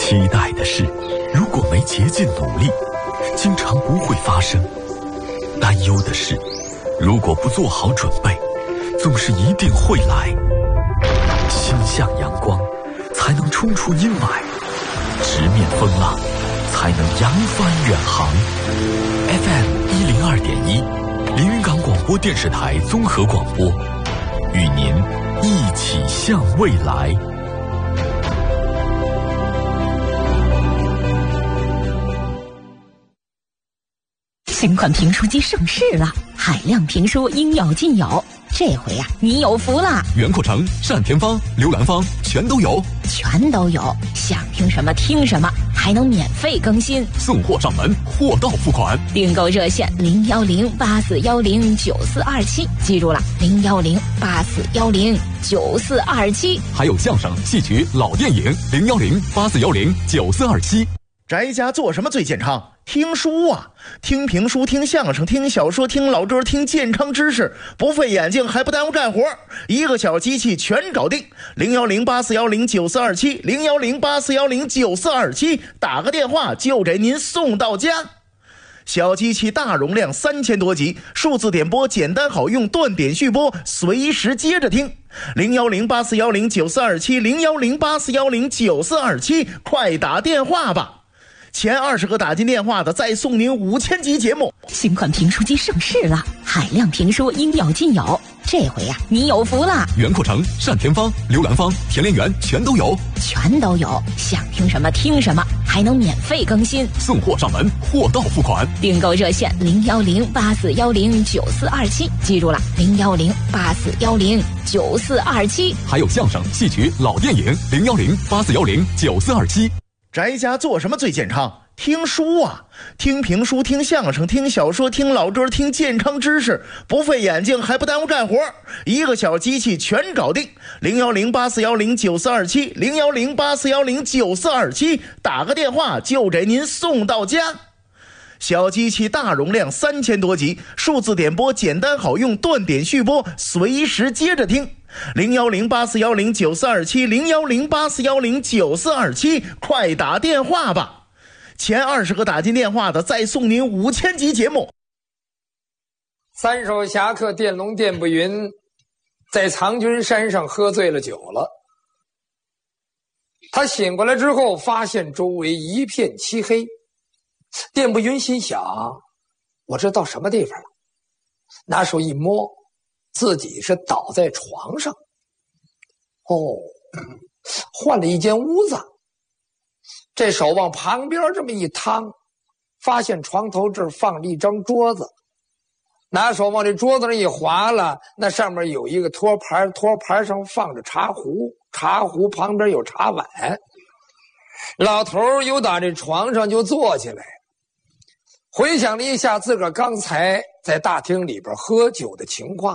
期待的事，如果没竭尽努力，经常不会发生；担忧的事，如果不做好准备，总是一定会来。心向阳光，才能冲出阴霾；直面风浪，才能扬帆远航。FM 102.1，连云港广播电视台综合广播，与您一起向未来。 新款评书机上市了，海量评书应有尽有。这回呀，你有福了！ 袁阔成、单田芳、刘兰芳全都有， 全都有。想听什么听什么，还能免费更新， 送货上门，货到付款。 订购热线01084109427，记住了01084109427。 还有相声、戏曲、老电影01084109427。 宅家做什么最健康？听书啊，听评书，听相声，听小说，听老歌，听健康知识，不费眼睛还不耽误干活，一个小机器全搞定。01084109427 01084109427，打个电话就给您送到家。小机器大容量3000多集，数字点播简单好用，断点续播，随时接着听。01084109427 01084109427，快打电话吧。前20个打进电话的，再送您5000集节目。 新款评书机上市了，海量评书应有尽有。这回呀，你有福了！ 袁阔成、单田芳、刘兰芳、田连元全都有， 全都有。想听什么听什么，还能免费更新， 送货上门，货到付款。 订购热线01084109427，记住了01084109427。 还有相声、戏曲、老电影01084109427。 宅家做什么最健康？听书啊，听评书，听相声，听小说，听老歌，听健康知识，不费眼睛还不耽误干活，一个小机器全搞定。01084109427 01084109427，打个电话就给您送到家。小机器大容量3000多集，数字点播简单好用，断点续播，随时接着听。01084109427 01084109427，快打电话吧。前20个打进电话的，再送您5000集节目。 三手侠客电龙电不云在藏军山上喝醉了酒了，他醒过来之后发现周围一片漆黑。电不云心想，我这到什么地方了？拿手一摸，自己是倒在床上。换了一间屋子。这手往旁边这么一趟，发现床头这儿放了一张桌子，拿手往这桌子上一划了，那上面有一个托盘，托盘上放着茶壶，茶壶旁边有茶碗。老头又打这床上就坐起来，回想了一下自个儿刚才在大厅里边喝酒的情况。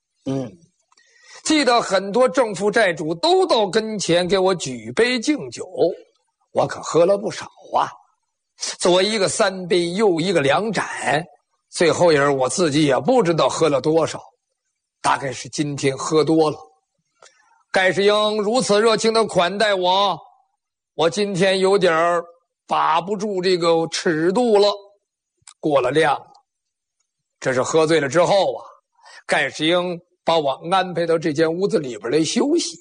记得很多正负债主都到跟前给我举杯敬酒，我可喝了不少啊，左一个3杯，右一个2盏，最后一人我自己也不知道喝了多少，大概是今天喝多了。盖世英如此热情的款待我，我今天有点把不住这个尺度了，过了量了。这是喝醉了之后啊，盖世英把我安排到这间屋子里边来休息。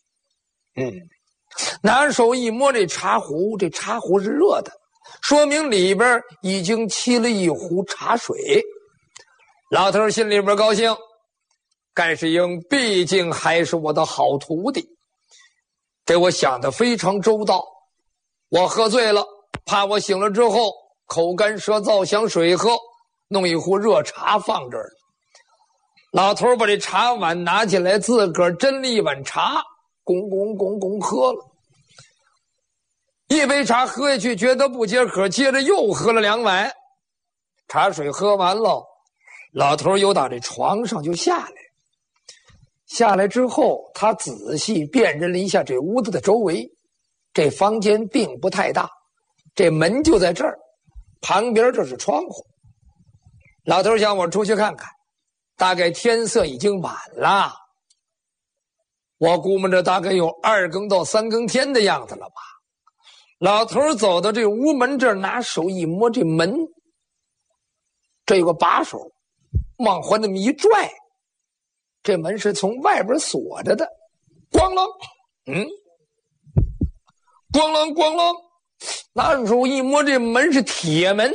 拿手一摸这茶壶，这茶壶是热的，说明里边已经沏了一壶茶水。老头心里边高兴，盖世英毕竟还是我的好徒弟，给我想得非常周到。我喝醉了，怕我醒了之后口干舌燥想水喝，弄一壶热茶放这儿。老头把这茶碗拿起来，自个儿斟了一碗茶，拱拱拱拱喝了一杯茶，喝下去觉得不解渴，接着又喝了2碗茶水。喝完了，老头又打这床上就下来。下来之后，他仔细辨认了一下这屋子的周围，这房间并不太大，这门就在这儿，旁边这是窗户。老头想我出去看看，大概天色已经晚了，我估摸着大概有2更到3更天的样子了吧。 老头走到这屋门这儿，拿手一摸这门，这有个把手，往回那么一拽，这门是从外边锁着的。咣啷，咣啷咣啷，拿手一摸，这门是铁门。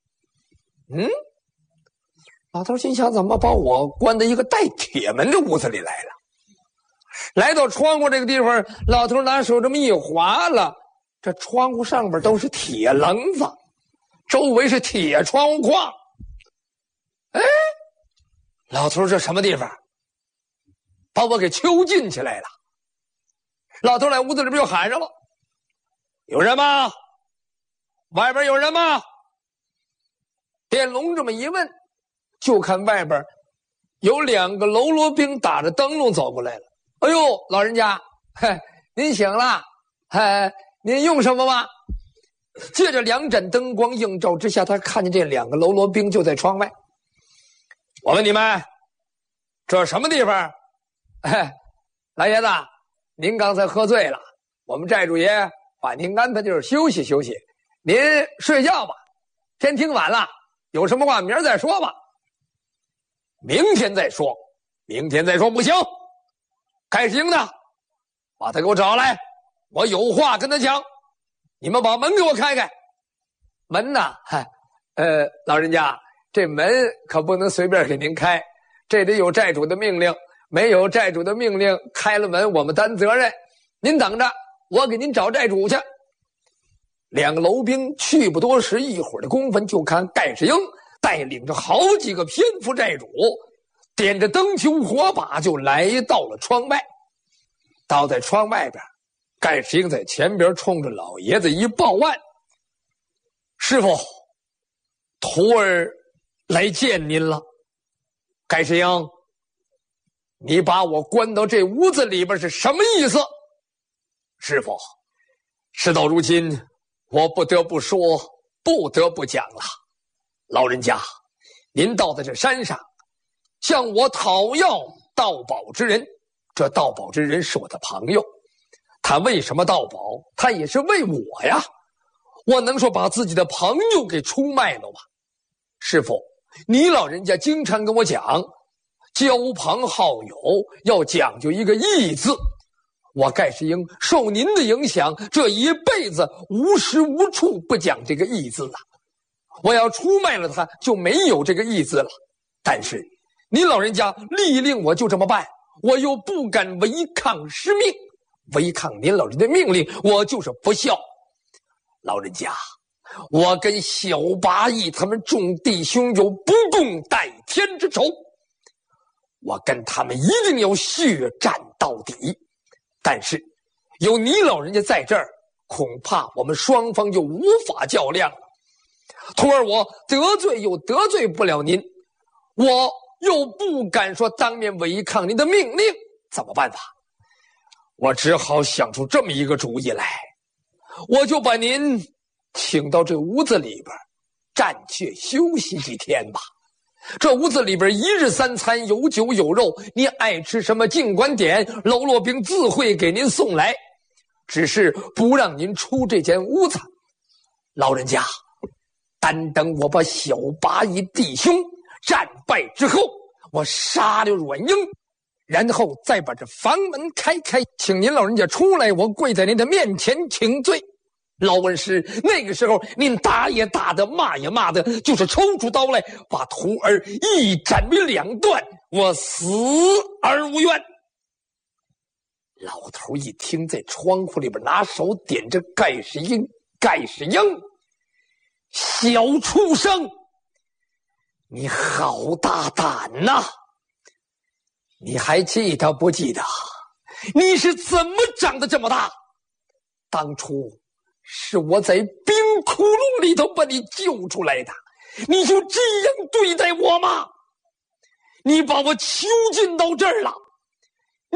老头心想，怎么把我关到一个带铁门的屋子里来了？来到窗户这个地方，老头拿手这么一划了，这窗户上边都是铁棱子，周围是铁窗户框。哎，老头这什么地方？把我给囚禁起来了。老头来屋子里边又喊上了：“有人吗？外边有人吗？”电笼这么一问，就看外边有2个喽啰兵打着灯笼走过来了。哎呦，老人家，您醒了？您用什么吗？借着2盏灯光映照之下，他看见这2个喽啰兵就在窗外。我问你们，这是什么地方？老爷子，您刚才喝醉了，我们寨主爷把您安排地儿休息休息，您睡觉吧。天挺晚了，有什么话明儿再说吧。明天再说，明天再说不行。盖世英呢？把他给我找来，我有话跟他讲。你们把门给我开开。门呢？老人家，这门可不能随便给您开，这得有寨主的命令。没有寨主的命令，开了门我们担责任。您等着，我给您找寨主去。2个楼兵去不多时，一会儿的功夫，就看盖世英带领着好几个偏副寨主，点着灯球火把就来到了窗外。到在窗外边，盖世英在前边冲着老爷子一报案：“师傅，徒儿来见您了。”盖世英，你把我关到这屋子里边是什么意思？师傅，事到如今，我不得不说，不得不讲了。老人家，您到在这山上，向我讨要盗宝之人，这盗宝之人是我的朋友，他为什么盗宝？他也是为我呀。我能说把自己的朋友给出卖了吗？师傅，你老人家经常跟我讲，交朋好友要讲究一个义字。我盖世英受您的影响，这一辈子无时无处不讲这个义字了。我要出卖了他，就没有这个义字了。但是您老人家力令我就这么办，我又不敢违抗师命，违抗您老人的命令，我就是不孝。老人家，我跟小八义他们众弟兄有不共戴天之仇，我跟他们一定要血战到底。但是有你老人家在这儿，恐怕我们双方就无法较量了。徒儿我得罪又得罪不了您，我又不敢说当面违抗您的命令，怎么办法？我只好想出这么一个主意来，我就把您请到这屋子里边暂且休息几天吧。这屋子里边1日3餐，有酒有肉，您爱吃什么尽管点，喽啰兵自会给您送来，只是不让您出这间屋子。老人家，单等我把小八义弟兄战败之后，我杀了阮英，然后再把这房门开开，请您老人家出来，我跪在您的面前请罪。老文师，那个时候您打也打的，骂也骂的，就是抽出刀来，把徒儿一斩为2段，我死而无怨。老头一听，在窗户里边拿手点着盖世英，盖世英，小畜生，你好大胆呐！你还记得不记得你是怎么长得这么大？当初是我在冰窟窿里头把你救出来的，你就这样对待我吗？你把我囚禁到这儿了，你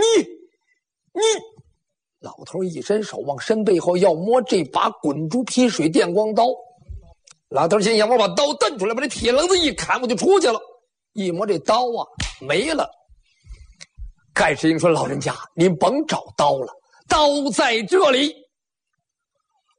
老头一伸手往身背后要摸这把滚珠劈水电光刀。老头心想，我把刀蹬出来，把这铁棱子一砍，我就出去了。一摸这刀啊，没了。盖世英说：“老人家，您甭找刀了，刀在这里。”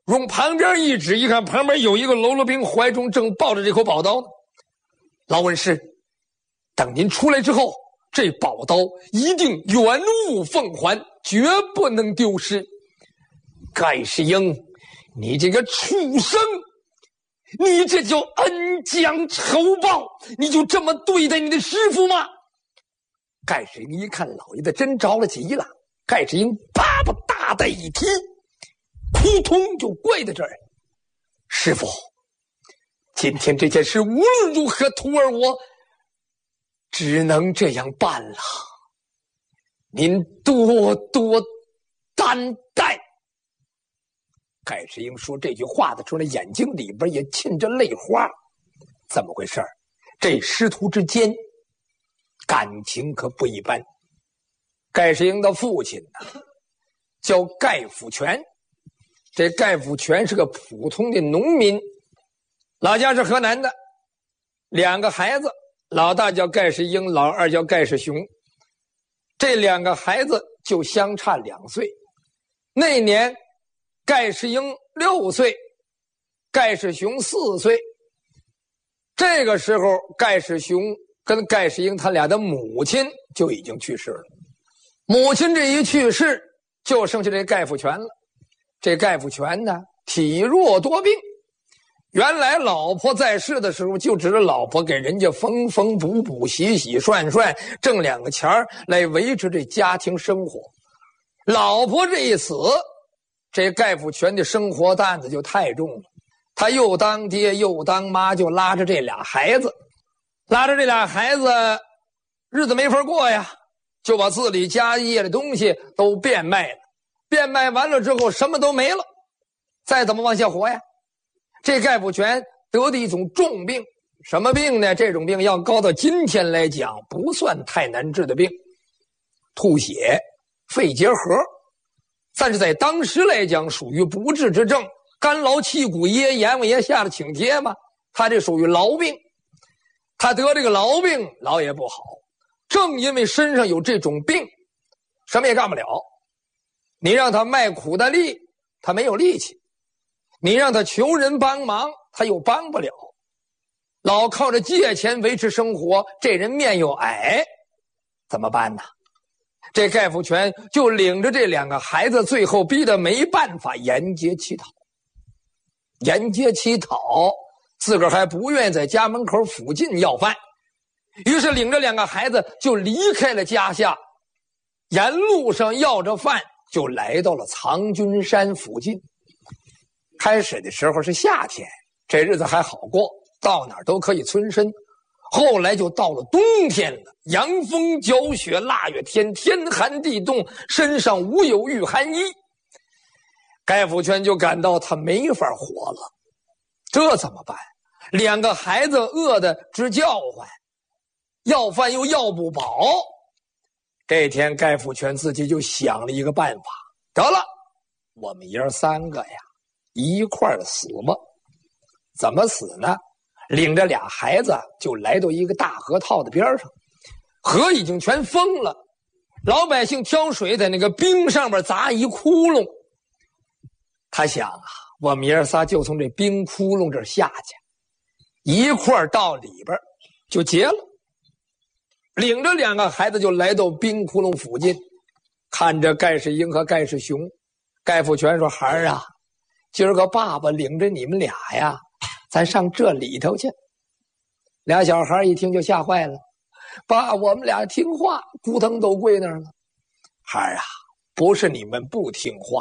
往旁边一指，一看旁边有一个喽啰兵，怀中正抱着这口宝刀呢。老文士，等您出来之后，这宝刀一定原物奉还，绝不能丢失。盖世英，你这个畜生，你这叫恩将仇报，你就这么对待你的师傅吗？盖世英一看老爷子真着了急了，盖世英啪把大带一踢，扑通就跪在这儿。师傅，今天这件事无论如何，徒儿我只能这样办了，您多多担待。盖世英说这句话的时候，那眼睛里边也沁着泪花。怎么回事？这师徒之间感情可不一般。盖世英的父亲呢，叫盖辅全。这盖辅全是个普通的农民，老家是河南的，两个孩子，老大叫盖世英，老二叫盖世雄。这两个孩子就相差2岁。那年盖世英6岁，盖世雄4岁。这个时候盖世雄跟盖世英他俩的母亲就已经去世了。母亲这一去世，就剩下这盖辅全了。这盖辅全呢，体弱多病。原来老婆在世的时候，就指着老婆给人家缝缝补补、洗洗涮涮，挣2个钱来维持这家庭生活。老婆这一死，这盖辅全的生活担子就太重了。他又当爹又当妈，就拉着这俩孩子，日子没法过呀，就把自己家业的东西都变卖了。变卖完了之后，什么都没了，再怎么往下活呀？这盖辅全得的一种重病，什么病呢？这种病要高到今天来讲，不算太难治的病，吐血、肺结核，但是在当时来讲，属于不治之症，肝劳气骨噎，阎王爷下了请帖嘛，他这属于痨病。他得这个痨病，痨也不好，正因为身上有这种病，什么也干不了。你让他卖苦的力，他没有力气；你让他求人帮忙，他又帮不了。老靠着借钱维持生活，这人面又矮，怎么办呢？这盖辅全就领着这2个孩子，最后逼得没办法，沿街乞讨。沿街乞讨，自个儿还不愿意在家门口附近要饭，于是领着2个孩子就离开了家乡，沿路上要着饭，就来到了藏军山附近。开始的时候是夏天，这日子还好过，到哪儿都可以村身。后来就到了冬天了，阳风搅雪，腊月天，天寒地冻，身上无有御寒衣。盖辅全就感到他没法活了，这怎么办？2个孩子饿得直叫唤，要饭又要不饱。这天盖辅全自己就想了一个办法，得了，我们爷儿3个呀一块儿死吧。怎么死呢？领着俩孩子就来到一个大河套的边上，河已经全封了，老百姓挑水在那个冰上面砸一窟窿。他想啊，我们爷儿仨就从这冰窟窿这儿下去，一块儿到里边就结了。领着两个孩子就来到冰窟窿附近，看着盖世英和盖世雄。盖福全说：“孩儿啊，今儿个爸爸领着你们俩呀，咱上这里头去。”俩小孩一听就吓坏了：“爸，我们俩听话，咕腾都跪那儿了。”孩儿啊，不是你们不听话，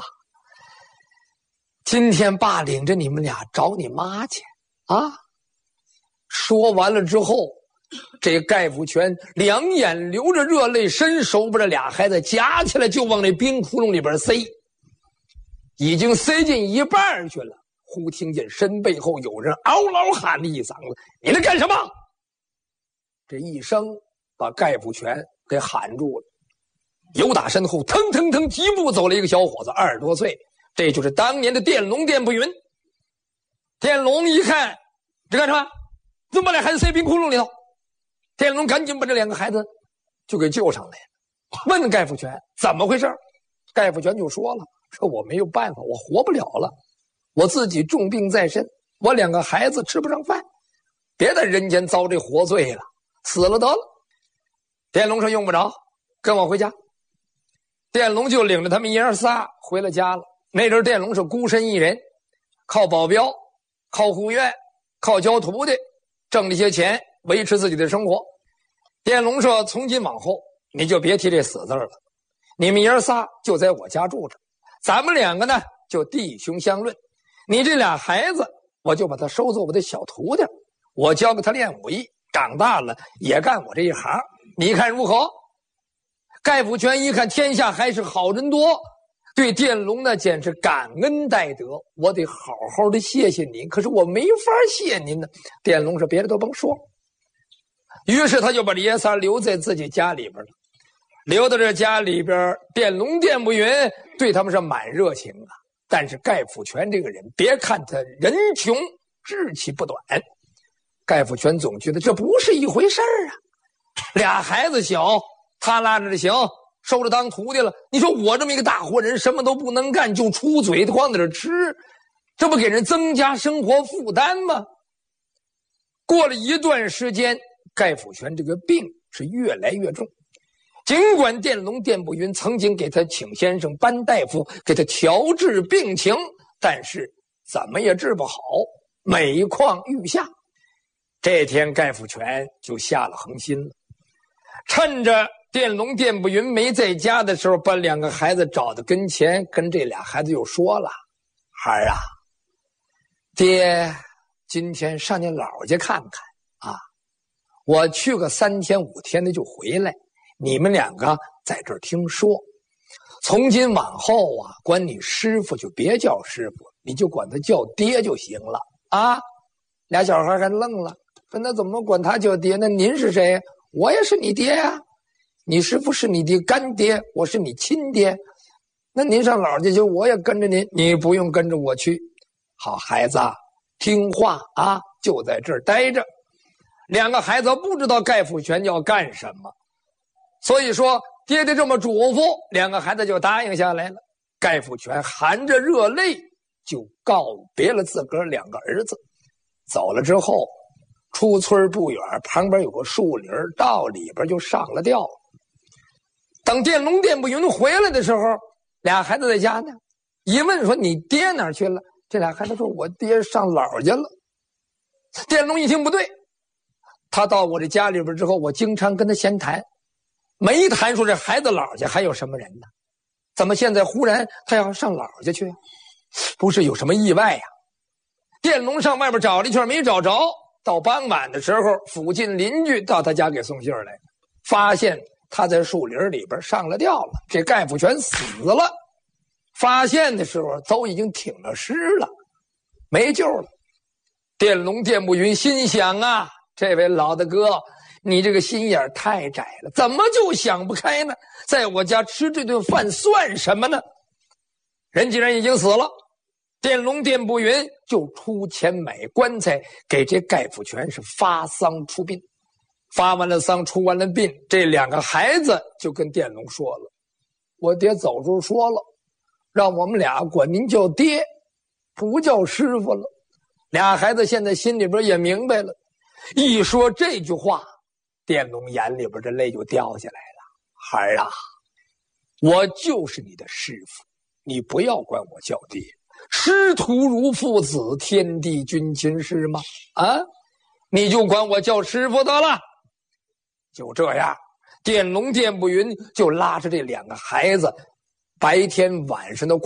今天爸领着你们俩找你妈去啊！说完了之后，这盖福全两眼流着热泪，伸手把这俩孩子夹起来就往那冰窟窿里边塞，已经塞进一半去了。忽听见身背后有人嗷嗷喊了一嗓子：“你在干什么？”这一声把盖福全给喊住了。由打身后腾腾腾疾步走了一个小伙子，20多岁，这就是当年的佃农佃不匀。佃农一看这干什么？怎么把俩孩子塞冰窟窿里头？佃农赶紧把这两个孩子就给救上来了，问盖福全怎么回事。盖福全就说了：“说我没有办法，我活不了了， 我自己重病在身，我2个孩子吃不上饭，别在人间遭这活罪了，死了得了。佃龙说用不着，跟我回家。佃龙就领着他们爷仨回了家了。那阵佃龙是孤身一人，靠保镖，靠护院，靠教徒弟，挣这些钱维持自己的生活。佃龙说从今往后你就别提这死字了，你们爷仨就在我家住着，咱们2个呢就弟兄相论，你这俩孩子我就把他收做我的小徒弟，我教给他练武艺，长大了也干我这一行，你看如何？盖福全一看天下还是好人多，对佃龙呢简直感恩戴德，我得好好的谢谢您，可是我没法谢您呢。佃龙说别的都甭说，于是他就把这爷仨留在自己家里边了。留到这家里边，佃龙佃不匀对他们是满热情啊。但是盖福全这个人，别看他人穷志气不短，盖福全总觉得这不是一回事啊。俩孩子小，他拉着行，收着当徒弟了。你说我这么一个大活人，什么都不能干，就出嘴光在这吃，这不给人增加生活负担吗？过了一段时间，盖福全这个病是越来越重。尽管佃龙佃不匀曾经给他请先生班大夫给他调治病情，但是怎么也治不好，每况愈下。这天盖福全就下了狠心了，趁着佃龙佃不匀没在家的时候，把2个孩子找到跟前，跟这俩孩子又说了：孩儿啊，爹今天上你姥家看看啊，我去个3天5天的就回来，你们2个在这儿听说，从今往后啊，管你师傅就别叫师傅，你就管他叫爹就行了啊。俩小孩还愣了，说那怎么管他叫爹？那您是谁？我也是你爹啊，你师傅是你的干爹，我是你亲爹。那您上姥家去，我也跟着您，你不用跟着我去。好孩子，听话啊，就在这儿待着。2个孩子不知道盖福全要干什么，所以说爹爹这么嘱咐，2个孩子就答应下来了。盖福全含着热泪就告别了自个儿2个儿子。走了之后，出村不远，旁边有个树林，到里边就上了吊。等佃龙佃不匀回来的时候，俩孩子在家呢，一问说你爹哪儿去了？这俩孩子说我爹上姥家了。佃龙一听不对，他到我这家里边之后，我经常跟他闲谈，没谈说这孩子姥家还有什么人呢？怎么现在忽然他要上姥家去？不是有什么意外呀？佃龙上外边找了一圈没找着，到傍晚的时候，附近邻居到他家给送信来，发现他在树林里边上了吊了，这盖福全死了。发现的时候都已经挺了尸了，没救了。佃龙佃不匀心想啊，这位老大哥，你这个心眼太窄了，怎么就想不开呢？在我家吃这顿饭算什么呢？人既然已经死了，佃龙佃不匀就出钱买棺材，给这盖福全是发丧出殡。发完了丧，出完了殡，这2个孩子就跟佃龙说了：我爹走时候说了，让我们俩管您叫爹，不叫师傅了。俩孩子现在心里边也明白了，一说这句话，佃龙眼里边的泪就掉下来了。孩儿啊，我就是你的师傅，你不要管我叫爹，师徒如父子，天地君亲师吗？啊，你就管我叫师傅得了。就这样，佃龙佃不匀就拉着这2个孩子，白天晚上的